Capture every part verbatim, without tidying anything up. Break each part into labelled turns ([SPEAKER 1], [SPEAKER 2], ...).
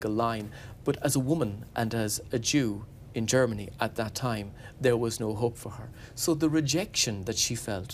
[SPEAKER 1] line. But as a woman and as a Jew in Germany at that time, there was no hope for her. So the rejection that she felt,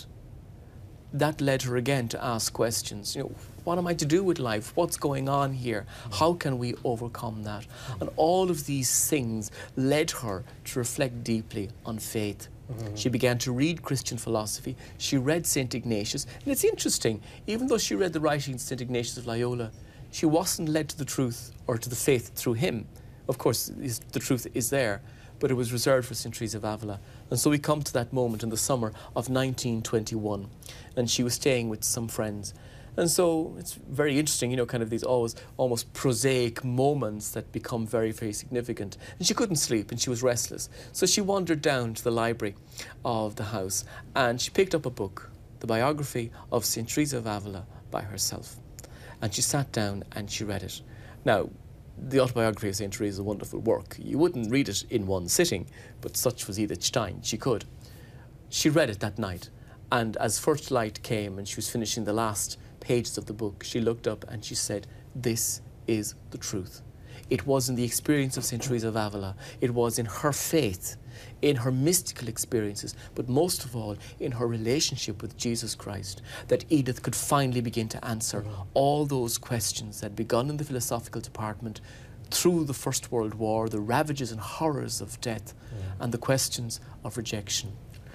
[SPEAKER 1] that led her again to ask questions. You know, what am I to do with life? What's going on here? How can we overcome that? And all of these things led her to reflect deeply on faith. Mm-hmm. She began to read Christian philosophy. She read Saint Ignatius. And it's interesting, even though she read the writings of Saint Ignatius of Loyola, she wasn't led to the truth or to the faith through him. Of course, the truth is there, but it was reserved for Saint Teresa of Avila. And so we come to that moment in the summer of nineteen twenty-one, and she was staying with some friends. And so it's very interesting, you know, kind of these always almost prosaic moments that become very, very significant. And she couldn't sleep and she was restless. So she wandered down to the library of the house and she picked up a book, the biography of Saint Teresa of Avila by herself. And she sat down and she read it. Now, the autobiography of Saint Teresa is a wonderful work. You wouldn't read it in one sitting, but such was Edith Stein, she could. She read it that night, and as first light came and she was finishing the last pages of the book, she looked up and she said, "This is the truth." It was in the experience of Saint Teresa of Avila, it was in her faith, in her mystical experiences, but most of all in her relationship with Jesus Christ, that Edith could finally begin to answer all those questions that had begun in the philosophical department through the First World War, the ravages and horrors of death, yeah. and the questions of rejection.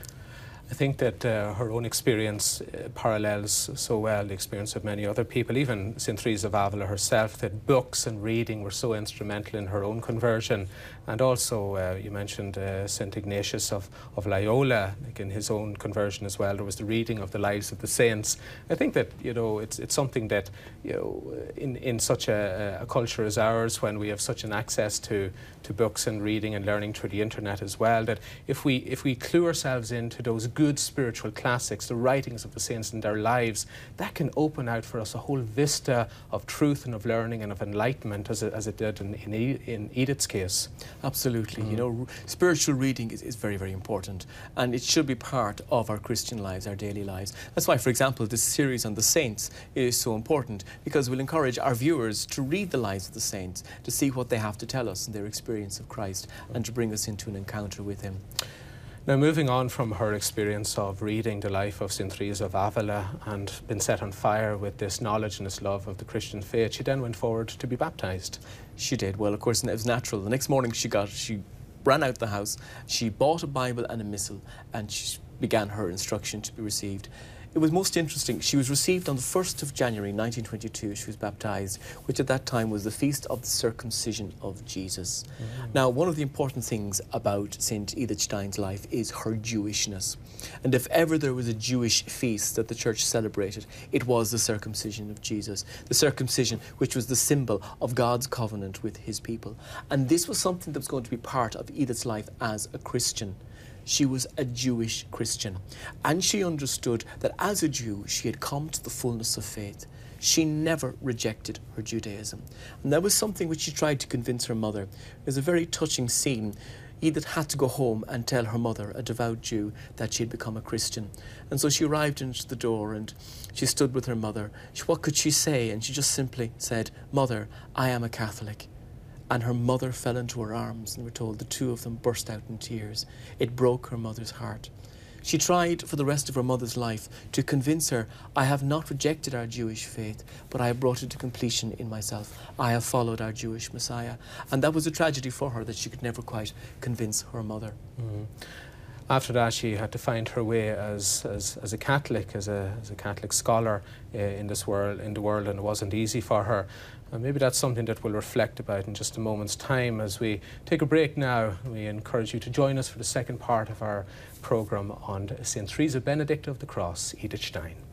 [SPEAKER 2] I think that uh, her own experience uh, parallels so well the experience of many other people, even Saint Teresa of Avila herself, that books and reading were so instrumental in her own conversion. And also, uh, you mentioned uh, Saint Ignatius of, of Loyola, like in his own conversion as well. There was the reading of the lives of the saints. I think that, you know, it's, it's something that, you know, in, in such a, a culture as ours, when we have such an access to, to books and reading and learning through the internet as well, that if we, if we clue ourselves into those good spiritual classics, the writings of the saints and their lives, that can open out for us a whole vista of truth and of learning and of enlightenment, as it, as it did in, in, in Edith's case.
[SPEAKER 1] Absolutely. Mm. You know, spiritual reading is, is very, very important, and it should be part of our Christian lives, our daily lives. That's why, for example, this series on the saints is so important, because we'll encourage our viewers to read the lives of the saints, to see what they have to tell us in their experience of Christ, and to bring us into an encounter with him.
[SPEAKER 2] Now, moving on from her experience of reading the life of Saint Teresa of Avila and been set on fire with this knowledge and this love of the Christian faith, she then went forward to be baptised.
[SPEAKER 1] She did. Well, of course, it was natural. The next morning she got, she ran out the house, she bought a Bible and a missal, and she began her instruction to be received. It was most interesting. She was received on the first of January nineteen twenty-two. She was baptised, which at that time was the feast of the circumcision of Jesus. Mm-hmm. Now, one of the important things about Saint Edith Stein's life is her Jewishness. And if ever there was a Jewish feast that the church celebrated, it was the circumcision of Jesus. The circumcision, which was the symbol of God's covenant with his people. And this was something that was going to be part of Edith's life as a Christian. She was a Jewish Christian, and she understood that as a Jew she had come to the fullness of faith. She never rejected her Judaism, and that was something which she tried to convince her mother. There's a very touching scene. Edith had to go home and tell her mother, a devout Jew, that she had become a Christian. And so she arrived into the door and she stood with her mother. She, what could she say? And she just simply said, "Mother, I am a Catholic." And her mother fell into her arms, and we're told the two of them burst out in tears. It broke her mother's heart. She tried for the rest of her mother's life to convince her, "I have not rejected our Jewish faith, but I have brought it to completion in myself. I have followed our Jewish Messiah." And that was a tragedy for her, that she could never quite convince her mother.
[SPEAKER 2] Mm. After that, she had to find her way as, as, as a Catholic, as a, as a Catholic scholar uh, in this world, in the world, and it wasn't easy for her. And maybe that's something that we'll reflect about in just a moment's time. As we take a break now, we encourage you to join us for the second part of our programme on Saint Teresa Benedict of the Cross, Edith Stein.